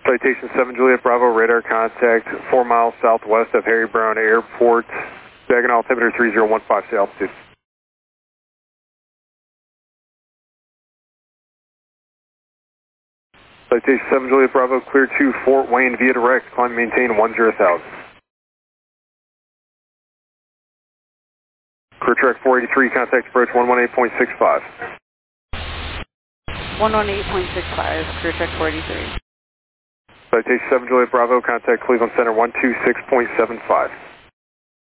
Citation 7 Juliet Bravo, radar contact 4 miles southwest of Harry Brown Airport. Diagonal altimeter 3015, say altitude. Citation 7 Juliet Bravo, clear to Fort Wayne via direct, climb maintain 10,000. Clear track 483, contact approach 118.65. 118.65, clear track 483. Citation 7 Juliet Bravo, contact Cleveland Center 126.75.